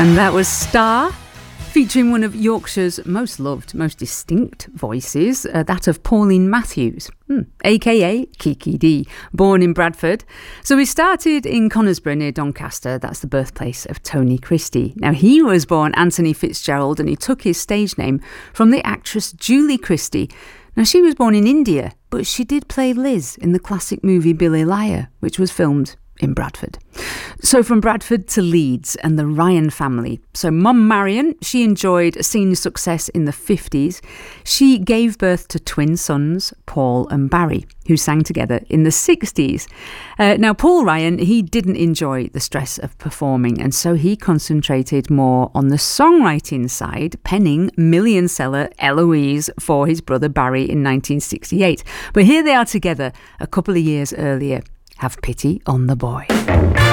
And that was Star, featuring one of Yorkshire's most loved, most distinct voices, that of Pauline Matthews, a.k.a. Kiki D, born in Bradford. So we started in Conisbrough near Doncaster. That's the birthplace of Tony Christie. Now, he was born Anthony Fitzgerald, and he took his stage name from the actress Julie Christie. Now, she was born in India, but she did play Liz in the classic movie Billy Liar, which was filmed in Bradford. So from Bradford to Leeds and the Ryan family. So Mum Marion, she enjoyed senior success in the 50s. She gave birth to twin sons, Paul and Barry, who sang together in the 60s. Now, Paul Ryan, he didn't enjoy the stress of performing, and so he concentrated more on the songwriting side, penning million seller Eloise for his brother Barry in 1968. But here they are together a couple of years earlier. Have Pity on the Boy.